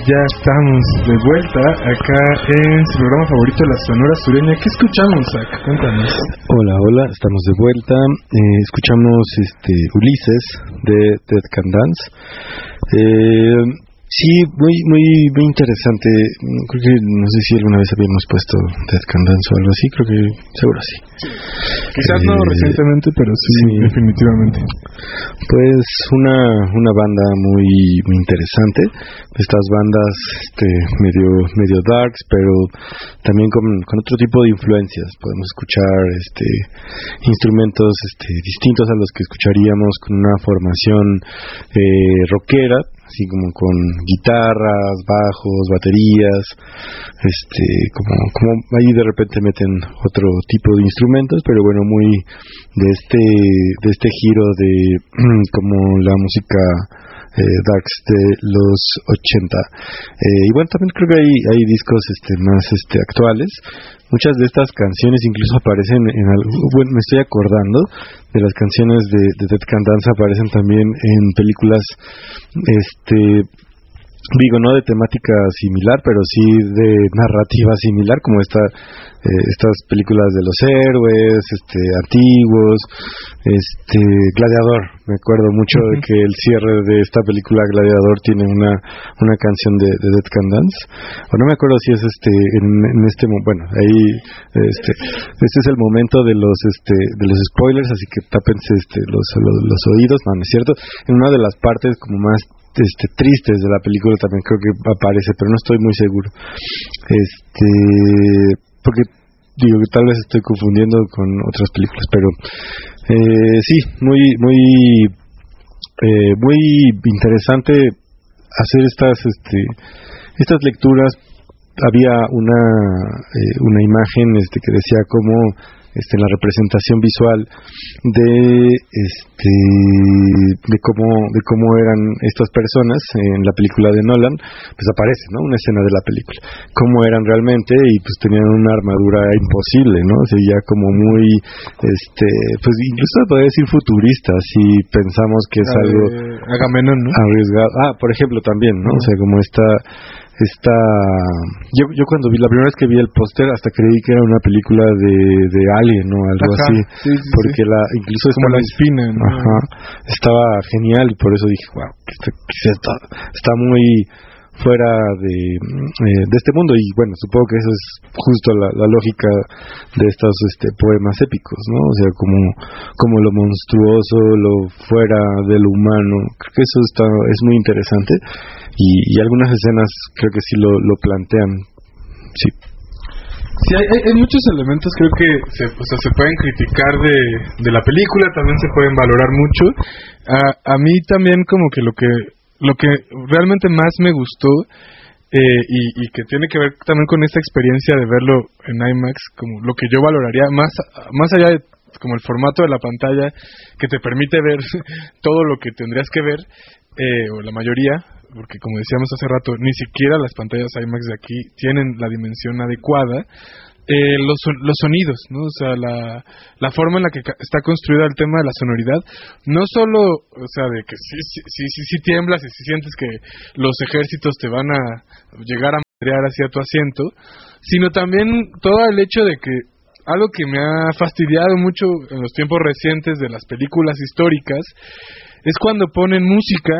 ya estamos de vuelta acá en su programa favorito, La Sonora Sureña. ¿Qué escuchamos, Zach? Cuéntanos. Hola, estamos de vuelta. Escuchamos Ulises de Dead Can Dance. Sí, muy interesante. Creo que no sé si alguna vez habíamos puesto Dead Can Dance o algo así. Creo que seguro sí. Quizás no recientemente, pero sí, definitivamente. Pues una banda muy interesante. Estas bandas medio darks, pero también con otro tipo de influencias. Podemos escuchar instrumentos distintos a los que escucharíamos con una formación rockera, así como con guitarras, bajos, baterías, como ahí de repente meten otro tipo de instrumentos, pero bueno, muy de este giro de como la música darks de los 80. Y bueno, también creo que hay discos más actuales. Muchas de estas canciones incluso aparecen en algo, bueno, me estoy acordando de las canciones de Dead Can Dance, aparecen también en películas digo, no de temática similar, pero sí de narrativa similar, como estas películas de los héroes, antiguos, Gladiador. Me acuerdo mucho de que el cierre de esta película Gladiador tiene una canción de Dead Can Dance, o no me acuerdo si es bueno, ahí este es el momento de los spoilers, así que tápense los oídos. No es cierto. En una de las partes como más tristes de la película también creo que aparece, pero no estoy muy seguro, porque digo que tal vez estoy confundiendo con otras películas, pero sí, muy interesante hacer estas lecturas. Había una imagen que decía cómo la representación visual de cómo eran estas personas en la película de Nolan, pues aparece, ¿no? Una escena de la película, cómo eran realmente, y pues tenían una armadura imposible, ¿no? O sea, ya como muy pues incluso podría decir futurista, si pensamos que es algo Agamenón, ¿no? Arriesgado. Por ejemplo, también, ¿no? O sea, como yo cuando vi la primera vez que vi el póster hasta creí que era una película de Alien, ¿no? Algo así, sí, porque incluso como la espina, ¿no? Estaba genial, y por eso dije, wow, está muy fuera de este mundo. Y bueno, supongo que eso es justo la lógica de estos poemas épicos, ¿no? O sea, como lo monstruoso, lo fuera de lo humano. Creo que eso es muy interesante, y algunas escenas creo que sí lo plantean. Sí. Sí, hay muchos elementos, creo que se pueden criticar de la película, también se pueden valorar mucho. A mí también como que lo que realmente más me gustó, y que tiene que ver también con esta experiencia de verlo en IMAX, como lo que yo valoraría más allá de como el formato de la pantalla que te permite ver todo lo que tendrías que ver, o la mayoría, porque como decíamos hace rato, ni siquiera las pantallas IMAX de aquí tienen la dimensión adecuada. Los sonidos, ¿no? O sea, la forma en la que está construida el tema de la sonoridad, no solo, o sea, de que sí tiemblas y si sientes que los ejércitos te van a llegar a madrear hacia tu asiento, sino también todo el hecho de que algo que me ha fastidiado mucho en los tiempos recientes de las películas históricas es cuando ponen música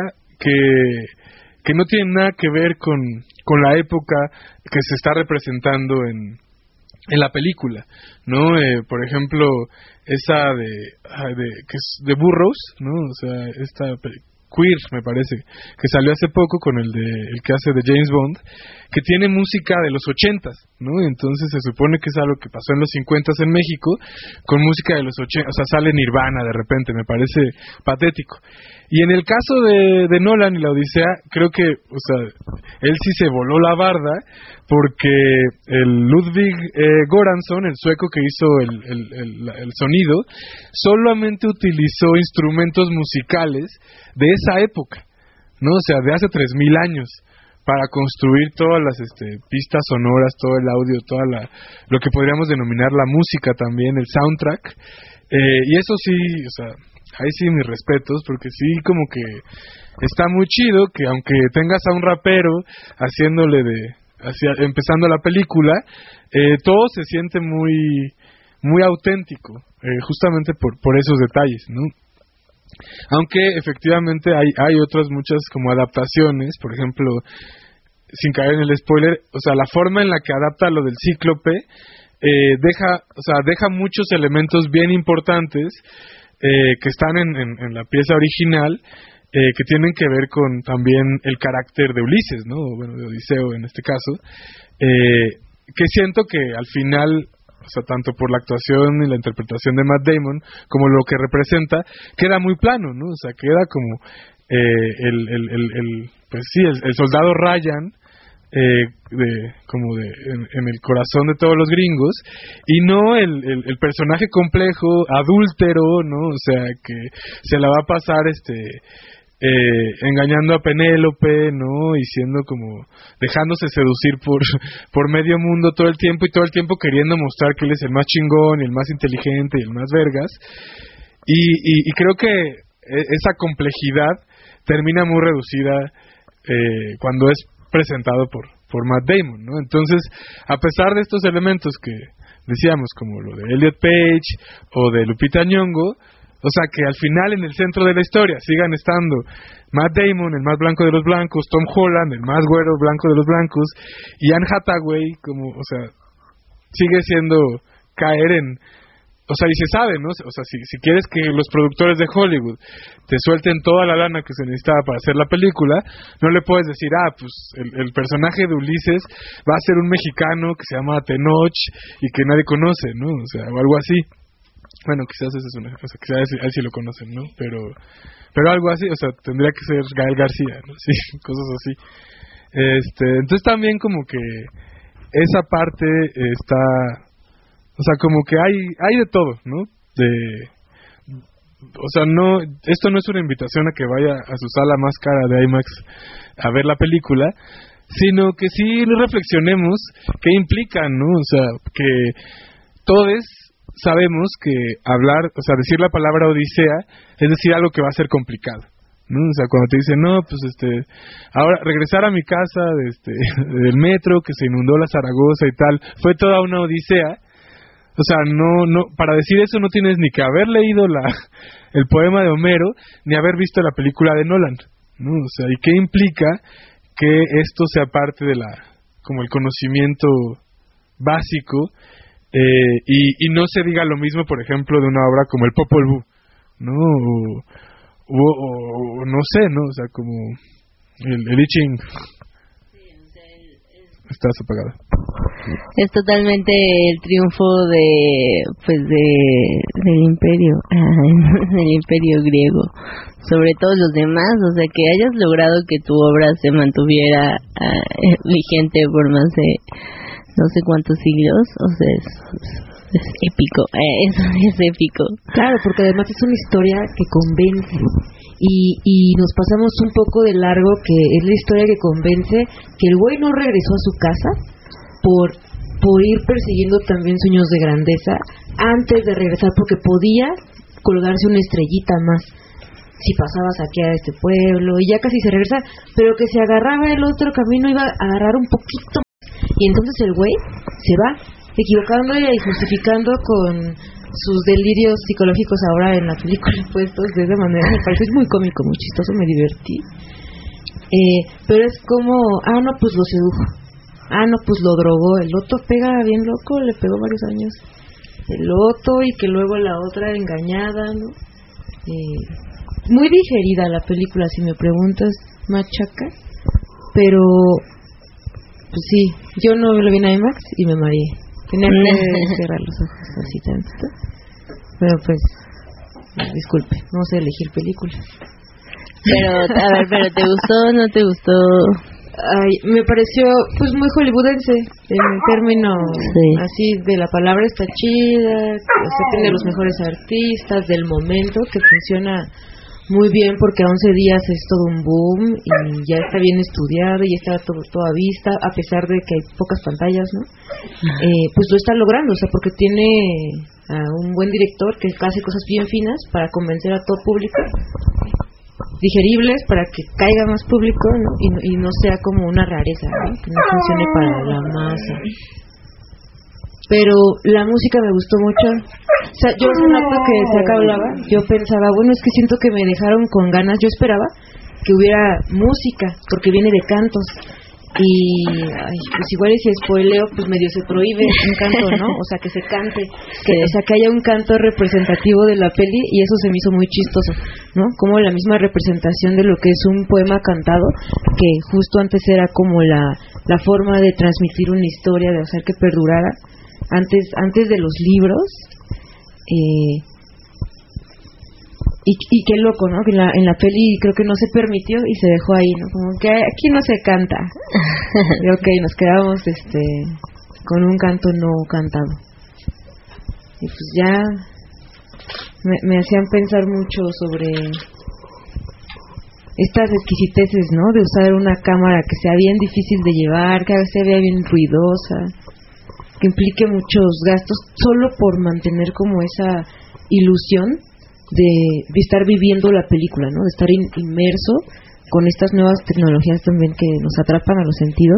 que no tiene nada que ver con la época que se está representando en la película, ¿no? Por ejemplo, esa que es de Burroughs, ¿no? O sea, esta Queer, me parece, que salió hace poco con el que hace de James Bond, que tiene música de los 80s, ¿no? Entonces se supone que es algo que pasó en los 50s en México, con música de los 80s, o sea, sale Nirvana de repente, me parece patético. Y en el caso de Nolan y la Odisea, creo que, o sea, él sí se voló la barda, porque el Ludwig Göransson, el sueco que hizo el sonido, solamente utilizó instrumentos musicales de esa época, ¿no? O sea, de hace 3000 años, para construir todas las pistas sonoras, todo el audio, lo que podríamos denominar la música también, el soundtrack. Y eso sí, o sea, ahí sí mis respetos, porque sí como que está muy chido que aunque tengas a un rapero haciéndole empezando la película, todo se siente muy auténtico, justamente por esos detalles, ¿no? Aunque efectivamente hay otras muchas como adaptaciones, por ejemplo, sin caer en el spoiler, o sea, la forma en la que adapta lo del Cíclope deja muchos elementos bien importantes que están en la pieza original, que tienen que ver con también el carácter de Ulises, ¿no? Bueno, de Odiseo en este caso, que siento que al final, o sea, tanto por la actuación y la interpretación de Matt Damon como lo que representa, queda muy plano, ¿no? O sea, queda como el soldado Ryan, en el corazón de todos los gringos, y no el personaje complejo, adúltero, ¿no? O sea, que se la va a pasar engañando a Penélope, ¿no? Y siendo como dejándose seducir por medio mundo todo el tiempo, y todo el tiempo queriendo mostrar que él es el más chingón y el más inteligente y el más vergas, y creo que esa complejidad termina muy reducida cuando es presentado por Matt Damon, ¿no? Entonces, a pesar de estos elementos que decíamos, como lo de Elliot Page o de Lupita Nyong'o, o sea, que al final en el centro de la historia sigan estando Matt Damon, el más blanco de los blancos, Tom Holland, el más güero blanco de los blancos, y Anne Hathaway, como, o sea, sigue siendo caer en... O sea, y se sabe, ¿no? O sea, si quieres que los productores de Hollywood te suelten toda la lana que se necesitaba para hacer la película, no le puedes decir, pues el personaje de Ulises va a ser un mexicano que se llama Tenoch y que nadie conoce, ¿no? O sea, o algo así. Bueno, quizás ese es quizás a él sí lo conocen, ¿no? Pero algo así, o sea, tendría que ser Gael García, ¿no? Sí, cosas así. Entonces también como que esa parte está... O sea, como que hay de todo, ¿no? O sea, no, esto no es una invitación a que vaya a su sala más cara de IMAX a ver la película, sino que sí reflexionemos qué implica, ¿no? O sea, que todos sabemos que decir la palabra Odisea es decir algo que va a ser complicado, ¿no? O sea, cuando te dicen, no, pues ahora regresar a mi casa del metro que se inundó la Zaragoza y tal, fue toda una odisea. O sea, no, para decir eso no tienes ni que haber leído el poema de Homero, ni haber visto la película de Nolan, ¿no? O sea, ¿y qué implica que esto sea parte de como el conocimiento básico, y no se diga lo mismo, por ejemplo, de una obra como el Popol Vuh, ¿no? O no sé, ¿no? O sea, como el I Ching. Estás apagada. Es totalmente el triunfo del imperio, del imperio griego sobre todos los demás. O sea, que hayas logrado que tu obra se mantuviera vigente por más de no sé cuántos siglos, o sea, es épico, eso es épico. Claro, porque además es una historia que convence, y nos pasamos un poco de largo, que es la historia que convence que el güey no regresó a su casa por ir persiguiendo también sueños de grandeza antes de regresar, porque podía colgarse una estrellita más si pasaba a saquear este pueblo, y ya casi se regresa, pero que se agarraba el otro camino, iba a agarrar un poquito más, y entonces el güey se va equivocando y justificando con sus delirios psicológicos ahora en la película puestos de esa manera. Me parece muy cómico, muy chistoso, me divertí, pero es como, no, pues lo sedujo, no, pues lo drogó, el otro pega bien loco, le pegó varios años el otro, y que luego la otra engañada, ¿no? Muy digerida la película, si me preguntas, machaca, pero pues sí, yo no lo vi en IMAX y me mareé, tenía que cerrar los ojos así tantito, pero pues disculpe, no sé elegir películas. Pero a ver, ¿pero te gustó o no te gustó? Me pareció pues muy hollywoodense en términos así de la palabra. Está chida, tiene los mejores artistas del momento, que funciona muy bien porque 11 días es todo un boom y ya está bien estudiado y está todo a vista, a pesar de que hay pocas pantallas, ¿no? Pues lo está logrando, o sea, porque tiene a un buen director que hace cosas bien finas para convencer a todo público. digeribles para que caiga más público, ¿no? Y no sea como una rareza, ¿no? Que no funcione para la masa. Pero la música me gustó mucho. O sea, yo hace rato que Isaac hablaba, yo pensaba, bueno, es que siento que me dejaron con ganas. Yo esperaba que hubiera música, porque viene de cantos. Y pues igual y si spoileo, pues medio se prohíbe un canto, ¿no? O sea, que se cante, o sea, que haya un canto representativo de la peli, y eso se me hizo muy chistoso, ¿no? Como la misma representación de lo que es un poema cantado, que justo antes era como la forma de transmitir una historia, de hacer que perdurara antes de los libros. Y qué loco, ¿no? Que en la peli creo que no se permitió y se dejó ahí, ¿no? Como que aquí no se canta. Y ok, nos quedamos con un canto no cantado. Y pues ya me hacían pensar mucho sobre estas exquisiteces, ¿no? De usar una cámara que sea bien difícil de llevar, que a veces se vea bien ruidosa, que implique muchos gastos solo por mantener como esa ilusión de estar viviendo la película, ¿no? De estar inmerso con estas nuevas tecnologías también que nos atrapan a los sentidos,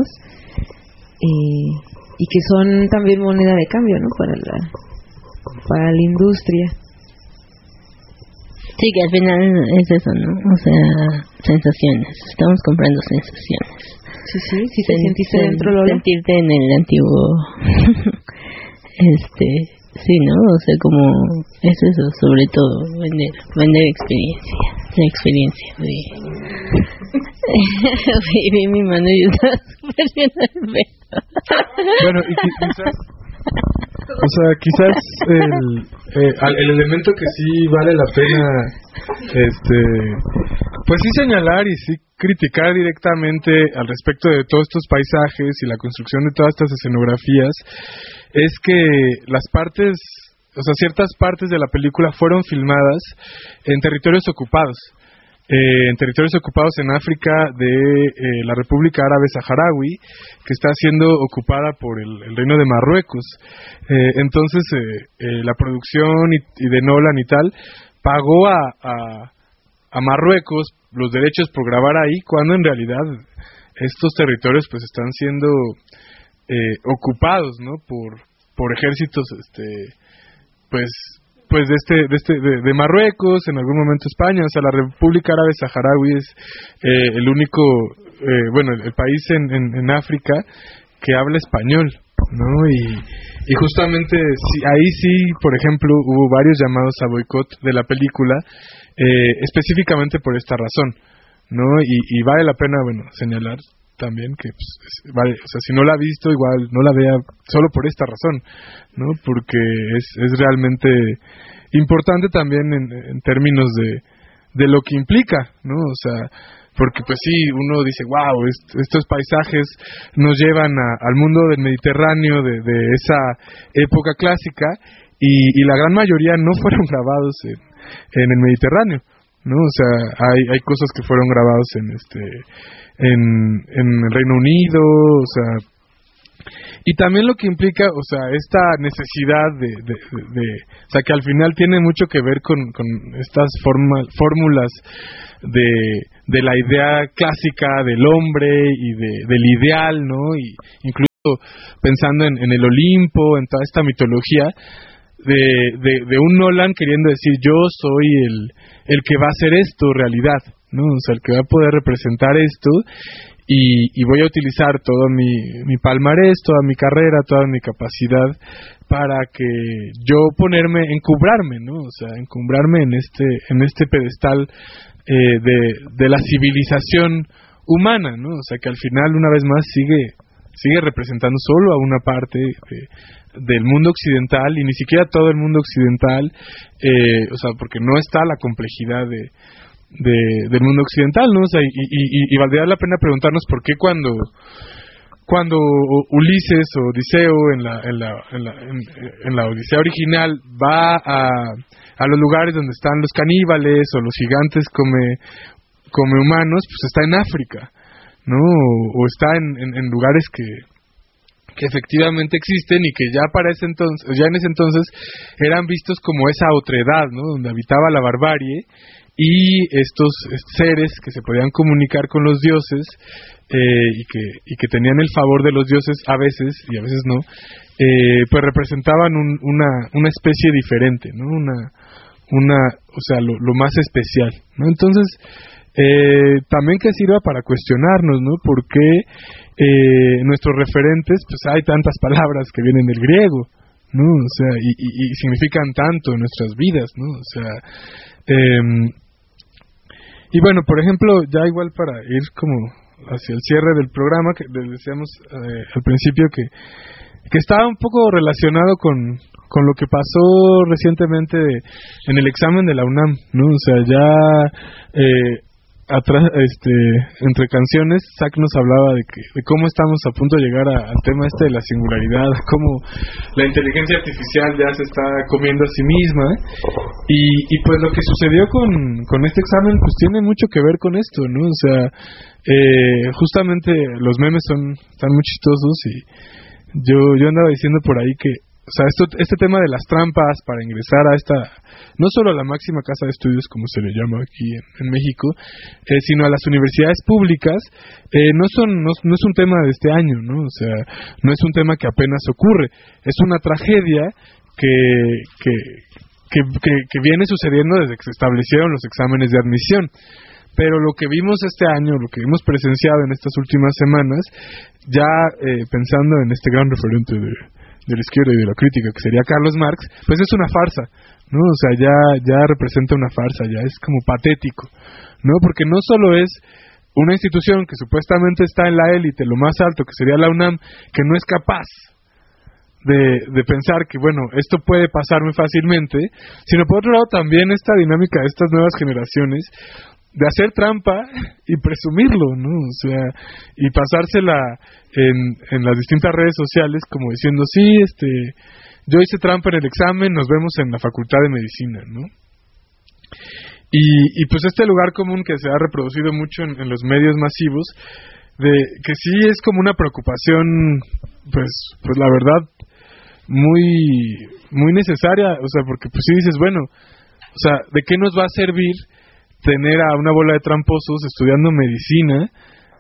y que son también moneda de cambio, ¿no? Para la industria. Sí, que al final es eso, ¿no? O sea, sensaciones. Estamos comprando sensaciones. Sí, te sentiste dentro, Lola. Sentirte en el antiguo sí, ¿no? O sea, como es eso, sobre todo vender experiencia, la experiencia vi mi mano y estaba súper llena de pelo. Bueno, y quizás el elemento que sí vale la pena pues sí señalar y sí criticar directamente al respecto de todos estos paisajes y la construcción de todas estas escenografías es que ciertas partes de la película fueron filmadas en territorios ocupados. En territorios ocupados en África de la República Árabe Saharaui, que está siendo ocupada por el Reino de Marruecos. Entonces, la producción y de Nolan y tal pagó a Marruecos los derechos por grabar ahí, cuando en realidad estos territorios pues están siendo ocupados, ¿no? por ejércitos de Marruecos, en algún momento España. O sea, la República Árabe Saharaui es el único el país en África que habla español, ¿no? Y justamente ahí sí, por ejemplo, hubo varios llamados a boicot de la película, específicamente por esta razón, ¿no? Y vale la pena, señalar también que vale, o sea, si no la ha visto, igual no la vea solo por esta razón, ¿no? Porque es realmente importante también en términos de lo que implica, ¿no? O sea, porque pues sí, uno dice, wow, estos paisajes nos llevan al mundo del Mediterráneo de esa época clásica, y la gran mayoría no fueron grabados en el Mediterráneo, ¿no? O sea, hay cosas que fueron grabados en el Reino Unido, o sea, y también lo que implica, o sea, esta necesidad o sea, que al final tiene mucho que ver con estas fórmulas de la idea clásica del hombre y del ideal, ¿no? Y incluso pensando en el Olimpo, en toda esta mitología de un Nolan queriendo decir, yo soy el que va a hacer esto realidad, ¿no? O sea, el que va a poder representar esto, y voy a utilizar todo mi palmarés, toda mi carrera, toda mi capacidad para que yo encumbrarme, ¿no? O sea, encumbrarme en este pedestal de la civilización humana, ¿no? O sea, que al final, una vez más, sigue representando solo a una parte del mundo occidental, y ni siquiera todo el mundo occidental, o sea, porque no está la complejidad del mundo occidental, ¿no? O sea, y valdría la pena preguntarnos por qué cuando Ulises o Odiseo en la Odisea original va a los lugares donde están los caníbales o los gigantes come humanos, pues está en África, ¿no? O está en lugares que efectivamente existen, y que ya en ese entonces eran vistos como esa otredad, ¿no? Donde habitaba la barbarie, y estos seres que se podían comunicar con los dioses y que tenían el favor de los dioses a veces y a veces no, pues representaban una especie diferente, ¿no? O sea, lo más especial, ¿no? Entonces, también que sirva para cuestionarnos, ¿no? ¿Por qué nuestros referentes, pues hay tantas palabras que vienen del griego, ¿no? O sea, y significan tanto en nuestras vidas, ¿no? O sea, y bueno, por ejemplo, ya igual para ir como hacia el cierre del programa, que decíamos al principio que estaba un poco relacionado con lo que pasó recientemente en el examen de la UNAM, ¿no? O sea, ya atrás, entre canciones, Zach nos hablaba de cómo estamos a punto de llegar al tema de la singularidad, cómo la inteligencia artificial ya se está comiendo a sí misma, y pues lo que sucedió con este examen pues tiene mucho que ver con esto, ¿no? O sea, justamente los memes están muy chistosos, y yo andaba diciendo por ahí que, o sea, este tema de las trampas para ingresar a no solo a la máxima casa de estudios, como se le llama aquí en México, sino a las universidades públicas, no es un tema de este año, ¿no? O sea, no es un tema que apenas ocurre, es una tragedia que viene sucediendo desde que se establecieron los exámenes de admisión. Pero lo que vimos este año, lo que hemos presenciado en estas últimas semanas, ya pensando en este gran referente de la izquierda y de la crítica, que sería Carlos Marx, pues es una farsa, ¿no? O sea, ya representa una farsa, ya es como patético, ¿no? Porque no solo es una institución que supuestamente está en la élite, lo más alto, que sería la UNAM, que no es capaz de pensar que, bueno, esto puede pasar muy fácilmente, sino por otro lado también esta dinámica de estas nuevas generaciones de hacer trampa y presumirlo, ¿no? O sea, y pasársela en las distintas redes sociales como diciendo, sí, yo hice trampa en el examen, nos vemos en la Facultad de Medicina, ¿no? Y pues este lugar común que se ha reproducido mucho en los medios masivos, de que sí es como una preocupación, pues la verdad, muy, muy necesaria, o sea, porque pues sí dices, bueno, o sea, ¿de qué nos va a servir tener a una bola de tramposos estudiando medicina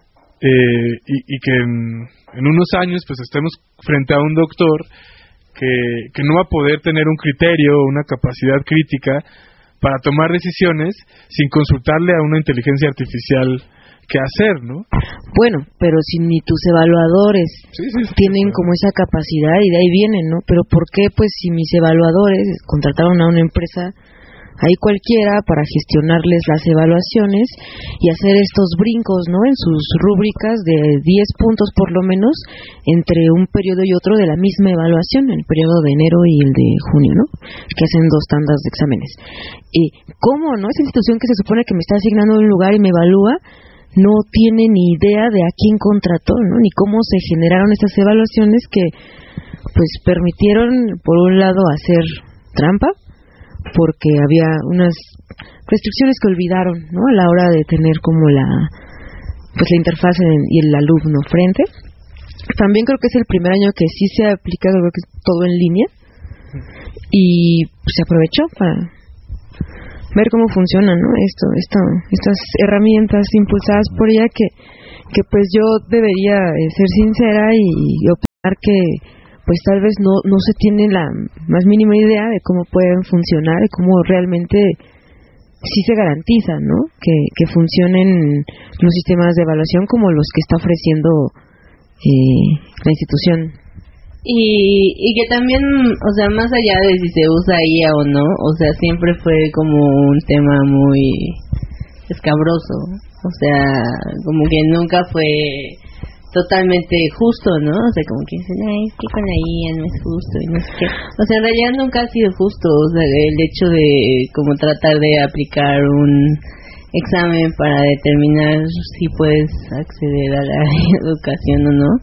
y que en unos años pues estemos frente a un doctor que no va a poder tener un criterio o una capacidad crítica para tomar decisiones sin consultarle a una inteligencia artificial qué hacer, ¿no? Bueno, pero si ni tus evaluadores tienen como esa capacidad, y de ahí vienen, ¿no? Pero ¿por qué, pues, si mis evaluadores contrataron a una empresa ahí cualquiera para gestionarles las evaluaciones y hacer estos brincos, ¿no? En sus rúbricas de 10 puntos por lo menos entre un periodo y otro de la misma evaluación, el periodo de enero y el de junio, ¿no? Que hacen 2 tandas de exámenes. ¿Cómo, no? Esa institución que se supone que me está asignando un lugar y me evalúa no tiene ni idea de a quién contrató, ¿no? Ni cómo se generaron estas evaluaciones que pues permitieron por un lado hacer trampa, porque había unas restricciones que olvidaron, ¿no? A la hora de tener como la interfaz y el alumno frente. También creo que es el primer año que sí se aplica, creo que es todo en línea, y pues, se aprovechó para ver cómo funciona, ¿no? Estas herramientas impulsadas por ella que pues yo debería ser sincera y opinar que pues tal vez no se tiene la más mínima idea de cómo pueden funcionar y cómo realmente sí se garantiza, ¿no? Que funcionen los sistemas de evaluación como los que está ofreciendo la institución. Y que también, o sea, más allá de si se usa IA o no, o sea, siempre fue como un tema muy escabroso, o sea, como que nunca fue totalmente justo, ¿no? O sea, como que dicen, ay, es que con la IA no es justo y no sé qué. O sea, en realidad nunca ha sido justo, o sea, el hecho de como tratar de aplicar un examen para determinar si puedes acceder a la educación o no,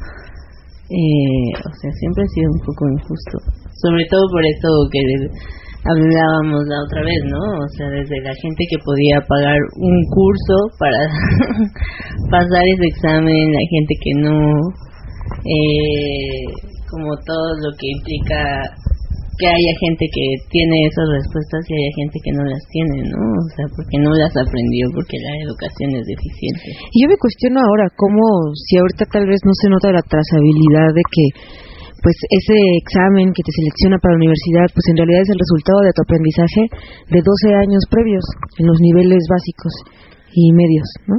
o sea, siempre ha sido un poco injusto. Sobre todo por eso que hablábamos la otra vez, ¿no? O sea, desde la gente que podía pagar un curso para pasar ese examen, la gente que no, como todo lo que implica que haya gente que tiene esas respuestas y haya gente que no las tiene, ¿no? O sea, porque no las aprendió, porque la educación es deficiente. Y yo me cuestiono ahora cómo, si ahorita tal vez no se nota la trazabilidad de que pues ese examen que te selecciona para la universidad, pues en realidad es el resultado de tu aprendizaje de 12 años previos en los niveles básicos y medios, ¿no?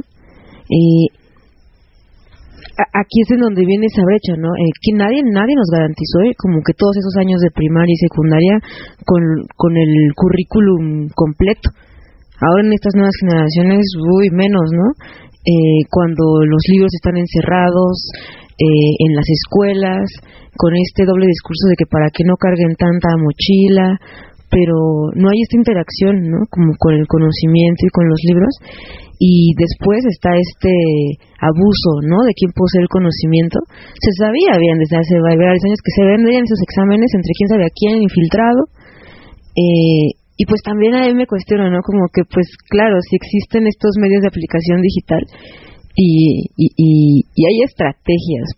Aquí es en donde viene esa brecha, ¿no? Que nadie nos garantizó como que todos esos años de primaria y secundaria con el currículum completo. Ahora en estas nuevas generaciones, menos, ¿no? Cuando los libros están encerrados en las escuelas, con este doble discurso de que para que no carguen tanta mochila, pero no hay esta interacción, ¿no? Como con el conocimiento y con los libros. Y después está este abuso, ¿no? De quién posee el conocimiento. Se sabía bien desde hace varios años que se vendían esos exámenes entre quién sabe a quién, infiltrado. Y pues también a mí me cuestiono, ¿no? Como que pues claro, si existen estos medios de aplicación digital y hay estrategias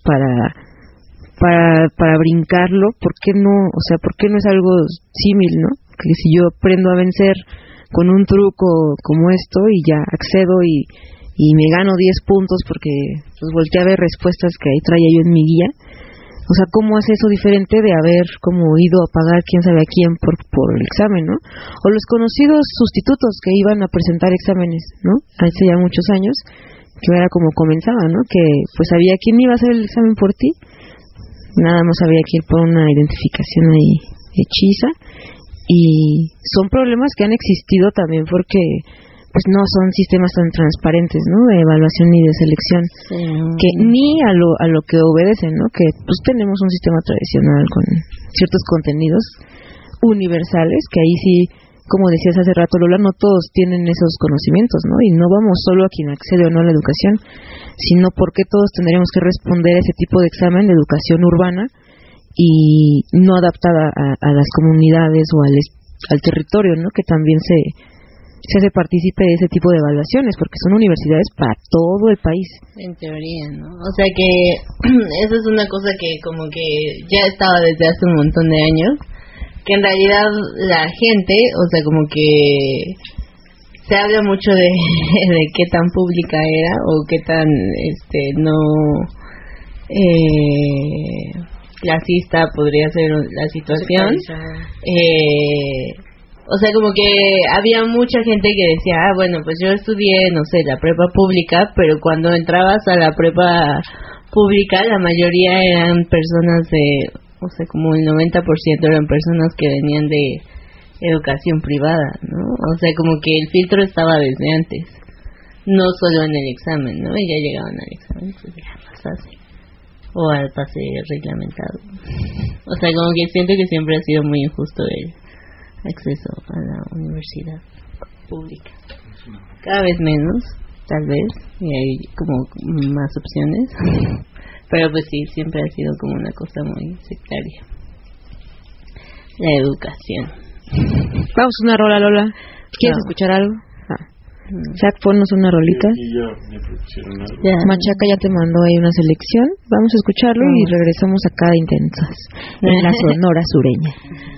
para brincarlo, ¿por qué no? O sea, ¿por qué no es algo símil, no? Que si yo aprendo a vencer con un truco como esto y ya accedo y me gano 10 puntos porque pues volteé a ver respuestas que ahí traía yo en mi guía. O sea, ¿cómo hace eso diferente de haber como ido a pagar quién sabe a quién por el examen, ¿no? O los conocidos sustitutos que iban a presentar exámenes, ¿no? Hace ya muchos años, que era como comenzaba, ¿no? Que pues había quién iba a hacer el examen por ti, nada más había que ir por una identificación ahí hechiza. Y son problemas que han existido también porque pues no son sistemas tan transparentes, ¿no? De evaluación y de selección, que ni a lo que obedecen, ¿no? Que pues tenemos un sistema tradicional con ciertos contenidos universales, que ahí sí, como decías hace rato, Lola, no todos tienen esos conocimientos, ¿no? Y no vamos solo a quien accede o no a la educación, sino porque todos tendremos que responder a ese tipo de examen de educación urbana y no adaptada a las comunidades o al territorio, ¿no? Que también se hace partícipe de ese tipo de evaluaciones, porque son universidades para todo el país. En teoría, ¿no? O sea que eso es una cosa que como que ya estaba desde hace un montón de años, que en realidad la gente, o sea, como que se habla mucho de qué tan pública era o qué tan no clasista podría ser la situación. O sea, como que había mucha gente que decía, bueno, pues yo estudié, no sé, la prepa pública, pero cuando entrabas a la prepa pública, la mayoría eran personas o sea, como el 90% eran personas que venían de educación privada, ¿no? O sea, como que el filtro estaba desde antes, no solo en el examen, ¿no? Y ya llegaban al examen, pues ya pasaste. O al pase reglamentado. O sea, como que siento que siempre ha sido muy injusto el acceso a la universidad pública. Cada vez menos, tal vez, y hay como más opciones. Pero pues sí, siempre ha sido como una cosa muy sectaria. La educación. Vamos a una rola, Lola. ¿Quieres escuchar algo? Zach, ponnos una rolita. Machaca ya te mandó ahí una selección. Vamos a escucharlo y regresamos acá de Intensas en la Sonora Sureña.